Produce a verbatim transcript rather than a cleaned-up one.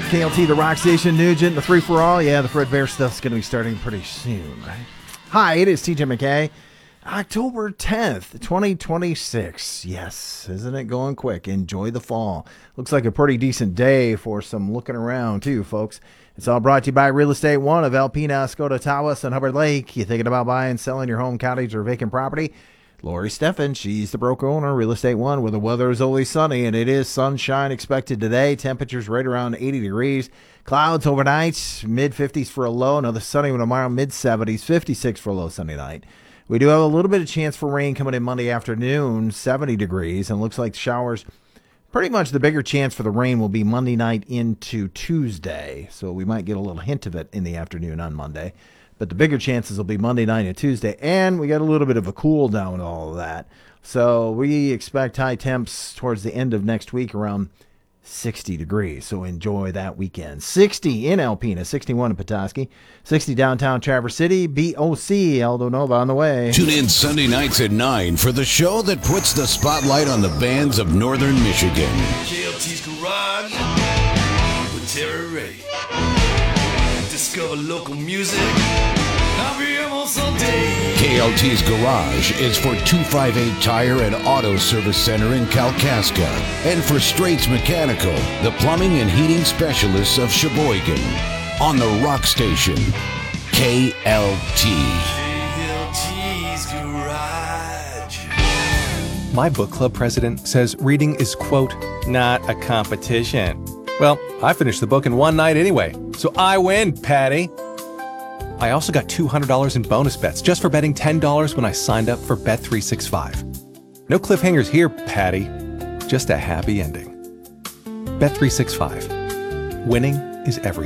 K L T, the rock station, Nugent, the free for all. Yeah, the Fred Bear stuff's going to be starting pretty soon, right? Hi, it is T J McKay. October tenth, twenty twenty-six. Yes, isn't it going quick? Enjoy the fall. Looks like a pretty decent day for some looking around, too, folks. It's all brought to you by Real Estate One of Alpena, Escoda, Tawas, and Hubbard Lake. You thinking about buying, selling your home, cottage, or vacant property? Lori Steffen, she's the broker owner, Real Estate One, where the weather is always sunny, and it is sunshine expected today. Temperatures right around eighty degrees. Clouds overnight, mid fifties for a low. Another sunny one tomorrow, mid seventies, fifty-six for a low sunny night. We do have a little bit of chance for rain coming in Monday afternoon, seventy degrees, and looks like showers. Pretty much the bigger chance for the rain will be Monday night into Tuesday, so we might get a little hint of it in the afternoon on Monday. But the bigger chances will be Monday night and Tuesday, and we got a little bit of a cool down and all of that. So we expect high temps towards the end of next week around sixty degrees, so enjoy that weekend. sixty in Alpena, sixty-one in Petoskey, sixty downtown Traverse City, B O C, Aldo Nova on the way. Tune in Sunday nights at nine for the show that puts the spotlight on the bands of Northern Michigan. K L T's Garage with Terry Ray. Discover local music. I'll be here on Sunday. K L T's Garage is for two fifty-eight Tire and Auto Service Center in Kalkaska, and for Straits Mechanical, the plumbing and heating specialists of Sheboygan. On the rock station, K L T. K L T's Garage. My book club president says reading is, quote, not a competition. Well, I finished the book in one night anyway, so I win, Patty. I also got two hundred dollars in bonus bets just for betting ten dollars when I signed up for Bet three sixty-five. No cliffhangers here, Patty. Just a happy ending. Bet three sixty-five. Winning is everything.